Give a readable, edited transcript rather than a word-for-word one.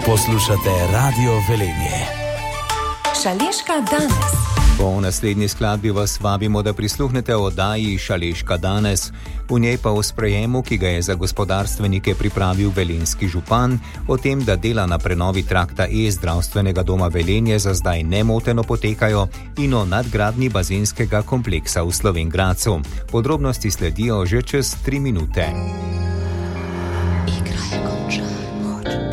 Poslušate Radio Velenje. Šaleška danes. Po naslednji skladbi vas vabimo, da prisluhnete oddaji Šaleška danes. V njej pa o sprejemu, ki ga je za gospodarstvenike pripravil velenjski župan, o tem, da dela na prenovi trakta zdravstvenega doma Velenje za zdaj nemoteno potekajo in o nadgradnji bazenskega kompleksa v Slovenj Gradcu. Podrobnosti sledijo že čez 3 minute.